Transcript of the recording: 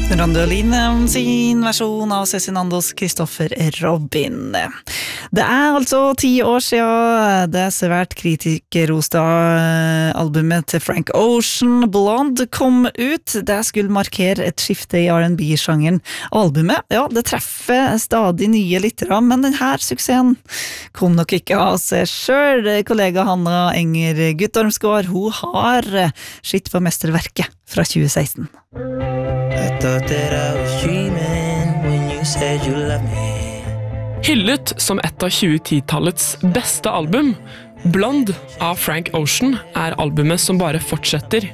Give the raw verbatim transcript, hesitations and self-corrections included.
Randolin sin versjon av Cezinandos Christopher Robin. Det er altså ti år siden det svært kritikerroste albumet til Frank Ocean, Blonde, kom ut. Det skulle markere et skifte i R and B-sjangeren. Albumet, ja, det treffer stadig nye lyttere, men denne suksessen kom nok ikke av seg selv. Kollega Hanna Enger Guttormsgaard, hun har skitt på mesterverket fra tjue seksten. I thought that I was dreaming when you said you love me. Hyllet som et av tjue-ti-tallets beste album, Blonde av Frank Ocean er albumet som bare fortsetter